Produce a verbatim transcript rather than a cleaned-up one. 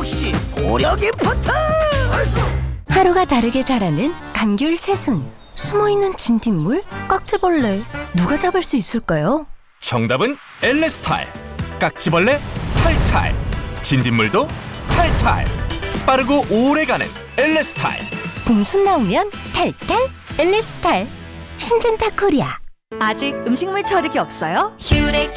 역시 고려기프트. 하루가 다르게 자라는 감귤 새순. 숨어있는 진딧물? 깍지벌레. 누가 잡을 수 있을까요? 정답은 엘레스탈. 깍지벌레 탈탈, 진딧물도 탈탈. 빠르고 오래가는 엘레스탈. 봄순 나오면 탈탈 엘레스탈. 신젠타 코리아. 아직 음식물 처리기 없어요? 휴레